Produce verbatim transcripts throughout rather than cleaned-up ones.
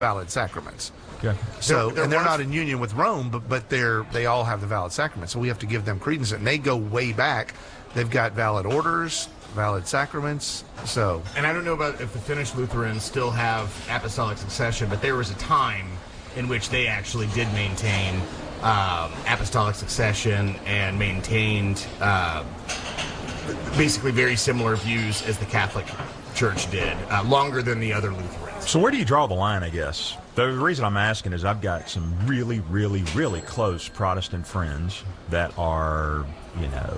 valid sacraments. Okay. So, There- there and they're was- not in union with Rome, but but they're they all have the valid sacraments. So we have to give them credence, and they go way back. They've got valid orders, valid sacraments. So, And I don't know about if the Finnish Lutherans still have apostolic succession, but there was a time in which they actually did maintain um, apostolic succession and maintained uh, basically very similar views as the Catholic Church did, uh, longer than the other Lutherans. So where do you draw the line, I guess? The reason I'm asking is I've got some really, really, really close Protestant friends that are, you know,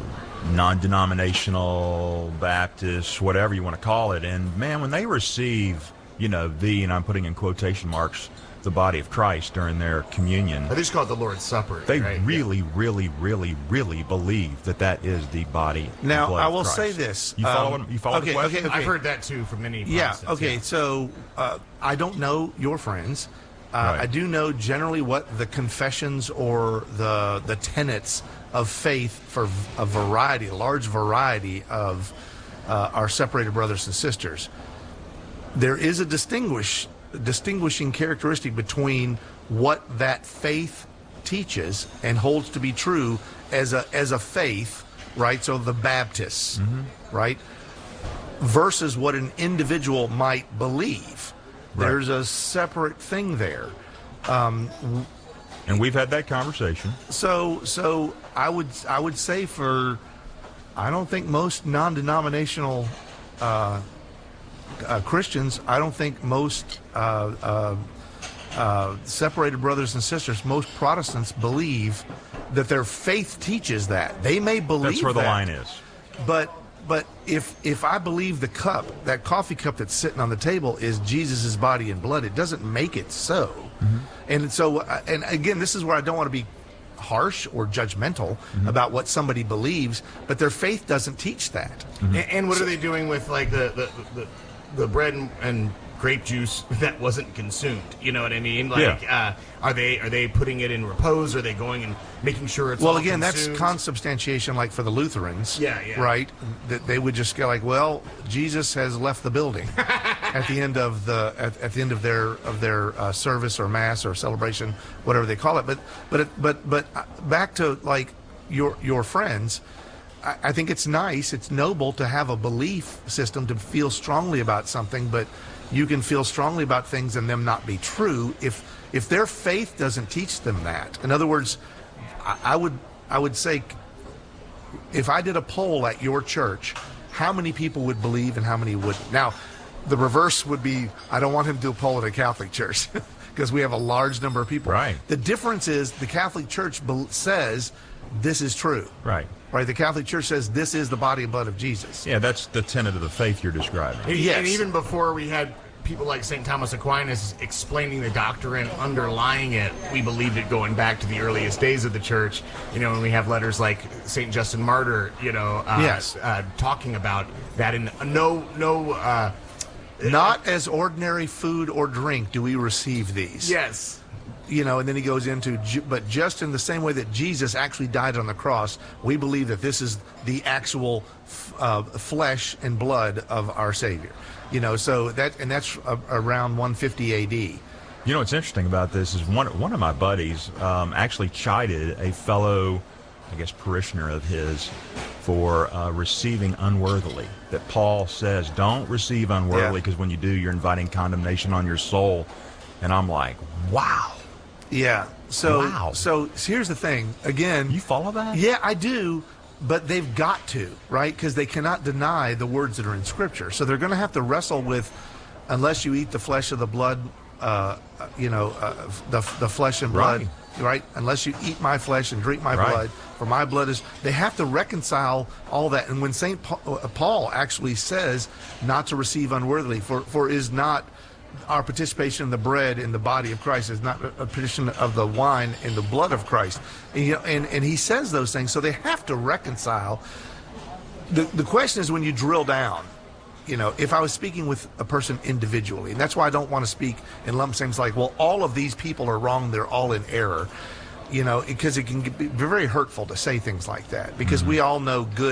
non-denominational, Baptists, whatever you want to call it. And, man, when they receive, you know, the, and I'm putting in quotation marks, the body of Christ during their communion, I just call it the Lord's Supper. they right? really, really, really, really believe that that is the body and now blood I of will Christ. say this. You follow, um, you follow okay, the question? okay, okay. I've heard that too from many Yeah. Protestants. Okay. So uh, I don't know your friends. Uh, Right. I do know generally what the confessions or the the tenets of faith for a variety, a large variety of uh, our separated brothers and sisters. There is a distinguish distinguishing characteristic between what that faith teaches and holds to be true as a as a faith, right? So the Baptists, right, versus what an individual might believe. Right. There's a separate thing there. Um, And we've had that conversation. so so I would I would say for I don't think most non-denominational uh, uh, Christians, I don't think most uh, uh, uh, separated brothers and sisters, most Protestants believe that their faith teaches that. They may believe That's where the that, line is. But but if if I believe the cup, that coffee cup that's sitting on the table is Jesus' body and blood, it doesn't make it so. Mm-hmm. And so, uh, and again, this is where I don't want to be harsh or judgmental Mm-hmm. about what somebody believes, but their faith doesn't teach that. Mm-hmm. And, and what are they doing with like the the, the, the bread and, and grape juice that wasn't consumed? You know what I mean? Like, Yeah. uh, are they are they putting it in repose? Are they going and making sure it's Well, all again, that's consumed? consubstantiation, like for the Lutherans. Yeah, yeah. Right? That they would just go like, well, Jesus has left the building at the end of the at, at the end of their of their uh, service or mass or celebration, whatever they call it. But but it, but but uh, back to like your your friends. I, I think it's nice, it's noble to have a belief system to feel strongly about something, but you can feel strongly about things and them not be true if if their faith doesn't teach them that. In other words, I, I would I would say if I did a poll at your church, how many people would believe and how many wouldn't? Now, the reverse would be I don't want him to do a poll at a Catholic church because we have a large number of people. Right. The difference is the Catholic Church bel- says this is true. Right. Right. The Catholic Church says this is the body and blood of Jesus. Yeah, that's the tenet of the faith you're describing. And, Yes. and even before we had people like Saint Thomas Aquinas explaining the doctrine underlying it, we believed it going back to the earliest days of the church. You know, when we have letters like Saint Justin Martyr, you know, uh, Yes. uh, talking about that. And no, no. Uh, Not as ordinary food or drink do we receive these. yes. You know, and then he goes into, ju- but just in the same way that Jesus actually died on the cross, we believe that this is the actual f- uh, flesh and blood of our Savior. You know, so that, and that's uh, around one fifty A D. You know what's interesting about this is one one of my buddies um, actually chided a fellow, I guess, parishioner of his for uh, receiving unworthily. That Paul says, don't receive unworthily Yeah. because when you do, you're inviting condemnation on your soul. And I'm like, wow. Yeah. So, Wow. so here's the thing. Again, You follow that? yeah, I do, but they've got to, right? Because they cannot deny the words that are in Scripture. So they're going to have to wrestle with, unless you eat the flesh of the blood, uh, uh, you know, uh, the the flesh and blood, Right. right? Unless you eat my flesh and drink my Right. blood, for my blood is. They have to reconcile all that. And when Saint Paul, uh, Paul actually says not to receive unworthily, for for is not. Our participation in the bread in the body of Christ is not a participation of the wine in the blood of Christ. And, you know, and, and he says those things, so they have to reconcile. The, the question is when you drill down, you know, if I was speaking with a person individually, and that's why I don't want to speak in lump sums like, well, all of these people are wrong, they're all in error, you know, because it can be very hurtful to say things like that, because we all know good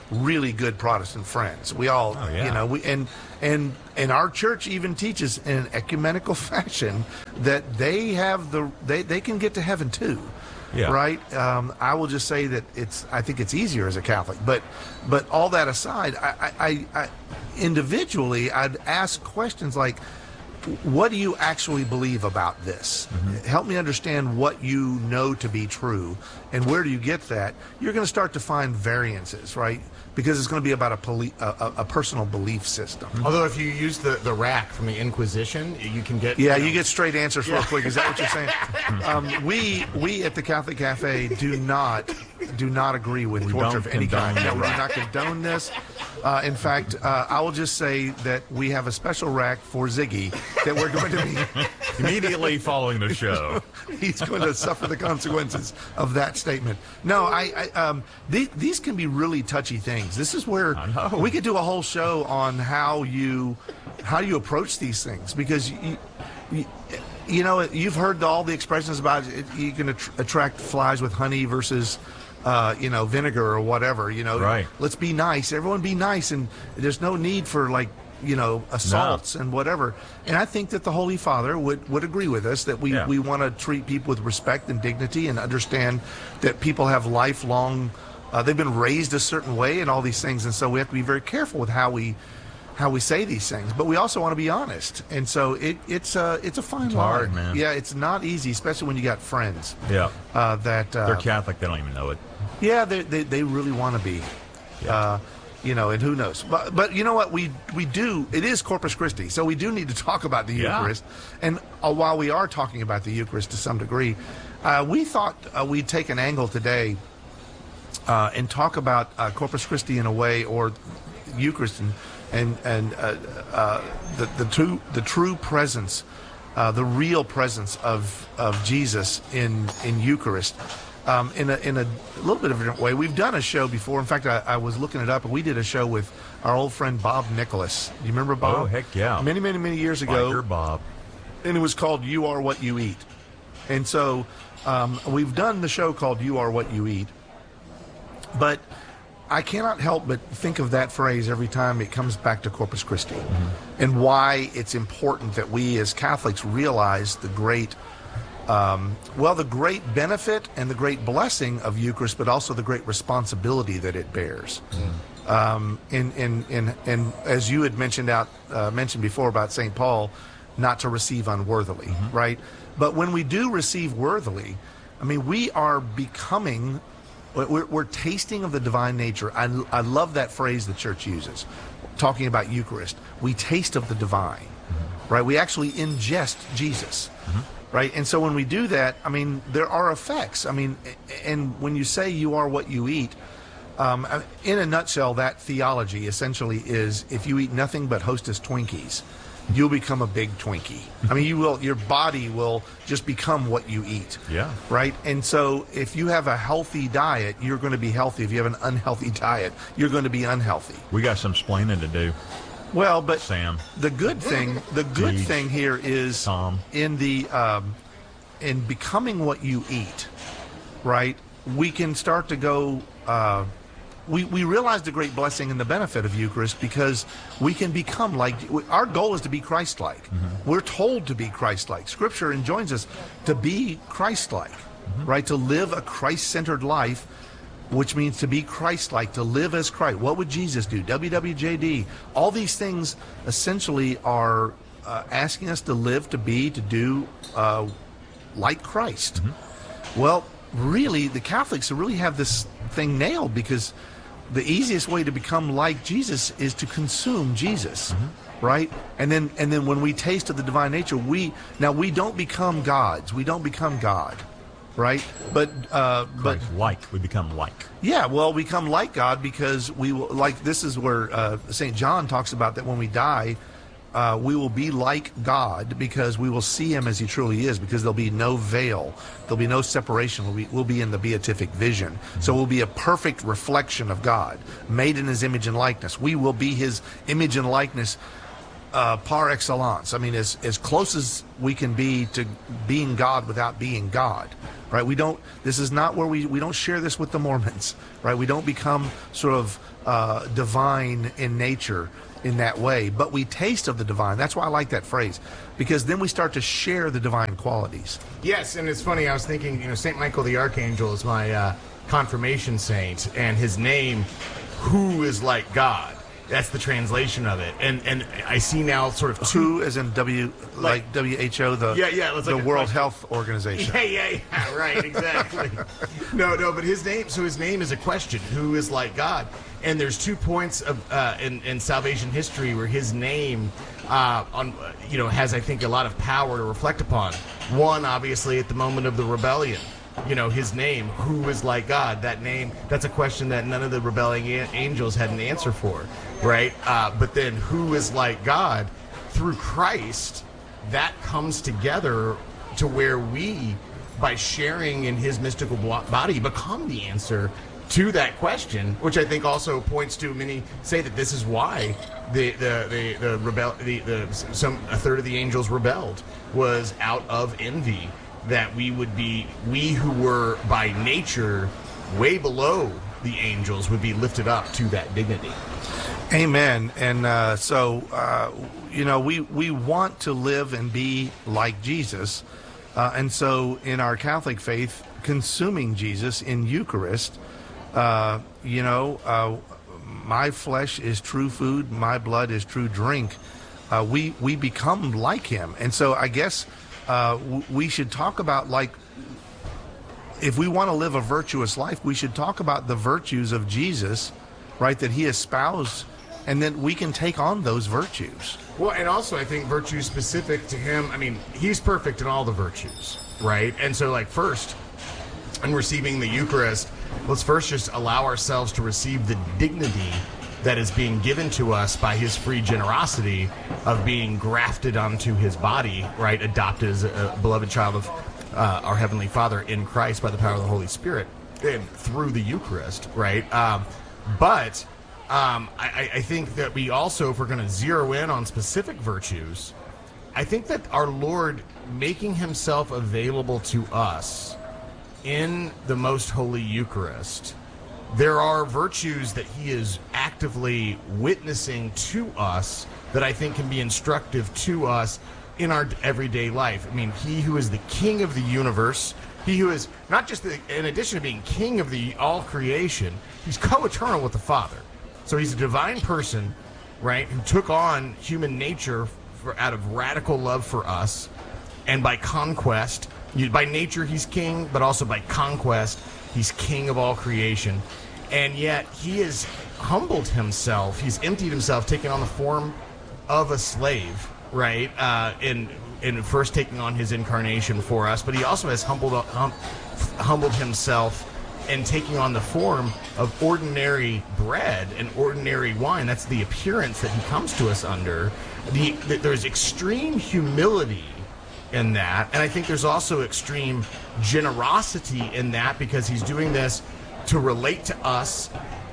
really good Protestant friends. We all, Oh, yeah. you know, we and and and our church even teaches in an ecumenical fashion that they have the they they can get to heaven too. Yeah. Right. Um, I will just say that it's. I think it's easier as a Catholic. But, but all that aside, I, I, I individually, I'd ask questions like, "What do you actually believe about this? Mm-hmm. Help me understand what you know to be true, and where do you get that?" You're going to start to find variances, right? Because it's going to be about a, poli- a, a, a personal belief system. Although if you use the, the rack from the Inquisition, you can get... Yeah, know, you get straight answers real quick. Is that what you're saying? um, we we at the Catholic Cafe do not do not agree with We torture don't of any kind. condone No, we it. do not condone this. Uh, in fact, uh, I will just say that we have a special rack for Ziggy that we're going to be. Immediately following the show. He's going to suffer the consequences of that statement. No, I, I um, these, these can be really touchy things. This is where I know. we could do a whole show on how you how you approach these things, because you, you, you know, you've heard all the expressions about it, you can att- attract flies with honey versus uh, you know, vinegar or whatever. You know, Right. Let's be nice. Everyone be nice, and there's no need for like, you know, assaults and whatever. And I think that the Holy Father would, would agree with us that we, Yeah. we want to treat people with respect and dignity, and understand that people have lifelong, uh, they've been raised a certain way and all these things. And so we have to be very careful with how we how we say these things. But we also want to be honest. And so it, it's, a, it's a fine It's line. hard, man. Yeah, it's not easy, especially when you got friends Yeah. uh, that... Uh, They're Catholic. They don't even know it. yeah, they, they, they really want to be. Yeah. Uh, you know, and who knows? But but you know what? We we do. It is Corpus Christi, so we do need to talk about the Yeah. Eucharist. And uh, while we are talking about the Eucharist to some degree, uh, we thought uh, we'd take an angle today uh, and talk about uh, Corpus Christi in a way, or Eucharist, and and, and uh, uh, the the true the true presence, uh, the real presence of of Jesus in in Eucharist. Um, in a in a little bit of a different way. We've done a show before. In fact, I, I was looking it up, and we did a show with our old friend Bob Nicholas. Do you remember Bob? Oh, heck yeah. Many, many, many years ago. Biker Bob. And it was called You Are What You Eat. And so um, we've done the show called You Are What You Eat. But I cannot help but think of that phrase every time it comes back to Corpus Christi, Mm-hmm. and why it's important that we as Catholics realize the great Um, well, the great benefit and the great blessing of Eucharist, but also the great responsibility that it bears. Mm. Um, and, and, and, and as you had mentioned out uh, mentioned before about Saint Paul, not to receive unworthily, mm-hmm. right? But when we do receive worthily, I mean, we are becoming, we're, we're tasting of the divine nature. I, I love that phrase the Church uses, talking about Eucharist. We taste of the divine, mm-hmm. right? We actually ingest Jesus. Mm-hmm. Right, and so when we do that, I mean, there are effects. I mean, and when you say you are what you eat, um, in a nutshell, that theology essentially is: if you eat nothing but Hostess Twinkies, you'll become a big Twinkie. I mean, you will. Your body will just become what you eat. Yeah. Right, and so if you have a healthy diet, you're going to be healthy. If you have an unhealthy diet, you're going to be unhealthy. We got some splaining to do. Well, but Sam. the good thing, the good Jeez. thing here is Tom. in the um, in becoming what you eat, right? We can start to go. Uh, we we realize the great blessing and the benefit of Eucharist, because we can become like. Our goal is to be Christ-like. Mm-hmm. We're told to be Christ-like. Scripture enjoins us to be Christ-like, mm-hmm. right? To live a Christ-centered life, which means to be Christ-like, to live as Christ. What would Jesus do? W W J D. All these things essentially are uh, asking us to live, to be, to do uh, like Christ. Mm-hmm. Well, really, the Catholics really have this thing nailed, because the easiest way to become like Jesus is to consume Jesus. Mm-hmm. Right? And then and then when we taste of the divine nature, we now we don't become gods. We don't become God. Right, but uh, but Christ, like we become like. yeah, well, we become like God because we will. Like this is where uh, Saint John talks about that when we die, uh, we will be like God because we will see Him as He truly is. Because there'll be no veil, there'll be no separation. We'll be, we'll be in the beatific vision. Mm-hmm. So we'll be a perfect reflection of God, made in His image and likeness. We will be His image and likeness uh, par excellence. I mean, as as close as we can be to being God without being God, right? We don't. This is not where we we don't share this with the Mormons, right? We don't become sort of uh, divine in nature in that way, but we taste of the divine. That's why I like that phrase, because then we start to share the divine qualities. Yes, and it's funny. I was thinking, you know, Saint Michael the Archangel is my uh, confirmation saint, and his name, "Who is like God." That's the translation of it, and and I see now sort of two, Who, as in W, like, like W H O, the yeah, yeah, the like World question. Health Organization. Yeah, yeah, yeah, right, exactly. no, no, but his name. So his name is a question. Who is like God? And there's two points of uh, in in salvation history where his name, uh, on you know, has I think a lot of power to reflect upon. One, obviously, at the moment of the rebellion. You know, his name, who is like God, that name, that's a question that none of the rebelling a- angels had an answer for, right? Uh, but then who is like God? Through Christ, that comes together to where we, by sharing in his mystical body, become the answer to that question, which I think also points to many say that this is why the the the, the rebel the, the some a third of the angels rebelled was out of envy. That we would be, we who were by nature way below the angels would be lifted up to that dignity. Amen. And uh, so, uh, you know, we, we want to live and be like Jesus. Uh, and so in our Catholic faith, consuming Jesus in Eucharist, uh, you know, uh, my flesh is true food, my blood is true drink. Uh, we, we become like him. And so I guess... Uh, we should talk about, like, if we want to live a virtuous life, we should talk about the virtues of Jesus, right, that he espoused, and then we can take on those virtues. Well, and also I think virtues specific to him, I mean, he's perfect in all the virtues, right? And so, like, first, in receiving the Eucharist, let's first just allow ourselves to receive the dignity that is being given to us by his free generosity of being grafted onto his body, right? Adopted as a beloved child of uh, our Heavenly Father in Christ by the power of the Holy Spirit and through the Eucharist, right? Um, but um, I, I think that we also, if we're going to zero in on specific virtues, I think that our Lord making himself available to us in the Most Holy Eucharist, there are virtues that he is actively witnessing to us that I think can be instructive to us in our everyday life. I mean, he who is the king of the universe, he who is not just the, in addition to being king of the all creation, he's co-eternal with the Father. So he's a divine person, right, who took on human nature for, out of radical love for us, and by conquest, by nature he's king, but also by conquest, he's king of all creation. And yet he has humbled himself. He's emptied himself, taking on the form of a slave, right? Uh, in in first taking on his incarnation for us, but he also has humbled hum, humbled himself and taking on the form of ordinary bread and ordinary wine. That's the appearance that he comes to us under. The, the there's extreme humility in that, and I think there's also extreme generosity in that, because he's doing this to relate to us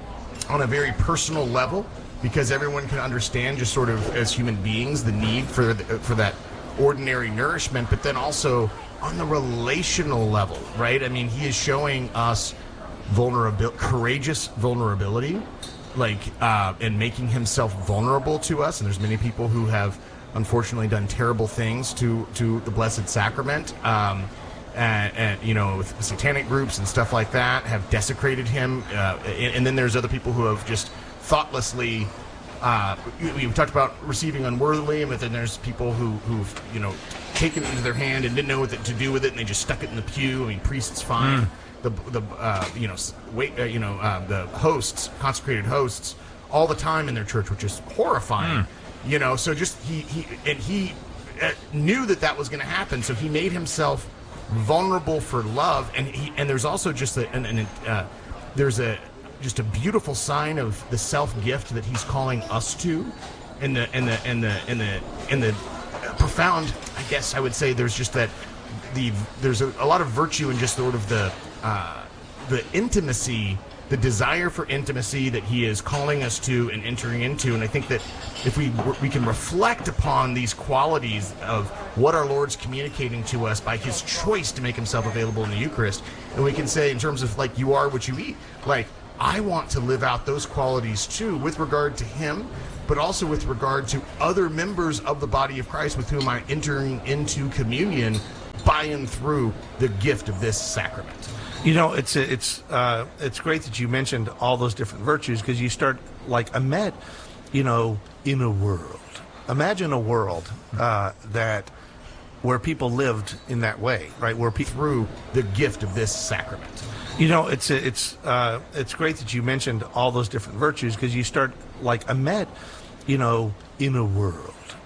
on a very personal level, because everyone can understand, just sort of as human beings, the need for the, for that ordinary nourishment, but then also on the relational level, right? I mean, he is showing us vulnerability, courageous vulnerability, like, uh, and making himself vulnerable to us. And there's many people who have unfortunately done terrible things to to the Blessed Sacrament. Um, And, and you know, with satanic groups and stuff like that have desecrated him, uh, and, and then there's other people who have just thoughtlessly. Uh, we, we talked about receiving unworthily, but then there's people who who've you know taken it into their hand and didn't know what to do with it, and they just stuck it in the pew. I mean, priests fine. Mm. The the uh, you know wait uh, you know uh, the hosts, consecrated hosts, all the time in their church, which is horrifying. Mm. You know, so just he he and he uh, knew that that was going to happen, so he made himself vulnerable for love, and he, and there's also just a, an, an, uh, there's a just a beautiful sign of the self gift that he's calling us to, in the in the in the in the in the profound. I guess I would say there's just that the there's a, a lot of virtue in just sort of the uh, the intimacy the desire for intimacy that he is calling us to and entering into. And I think that if we we can reflect upon these qualities of what our Lord's communicating to us by his choice to make himself available in the Eucharist, and we can say in terms of like, you are what you eat, like, I want to live out those qualities too with regard to him, but also with regard to other members of the body of Christ with whom I'm entering into communion by and through the gift of this sacrament. You know, it's it's uh, it's great that you mentioned all those different virtues, because you start, like, I met, you know, in a world. Imagine a world uh, that where people lived in that way, right? Where people through the gift of this sacrament. You know, it's it's uh, it's great that you mentioned all those different virtues, because you start, like, I met, you know, in a world.